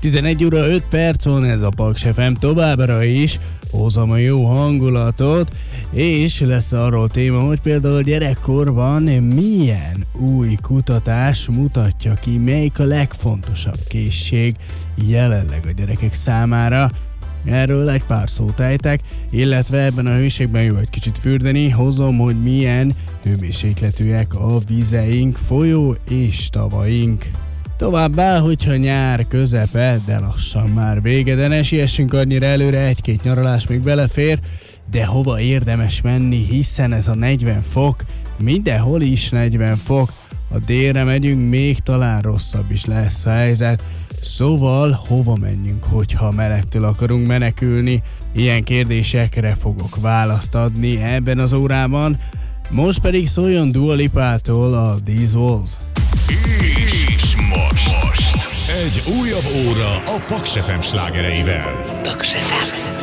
11 óra 5 perc van, ez a Paks FM továbbra is hozom a jó hangulatot, és lesz arról téma, hogy például gyerekkorban milyen új kutatás mutatja ki, melyik a legfontosabb készség jelenleg a gyerekek számára. Erről egy pár szót ejtek, illetve ebben a hőségben jó egy kicsit fürdeni, hozom, hogy milyen hőmérsékletűek a vizeink, folyó és tavaink. Továbbá, hogyha nyár közepe, de lassan már vége, de ne siessünk annyira előre, egy-két nyaralás még belefér, de hova érdemes menni, hiszen ez a 40 fok, mindenhol is 40 fok, a délre megyünk, még talán rosszabb is lesz a helyzet. Szóval hova menjünk, hogyha melegtől akarunk menekülni? Ilyen kérdésekre fogok választ adni ebben az órában. Most pedig szóljon Dua Lipától a These Walls. És most egy újabb óra a Paks FM slágereivel. Paks FM.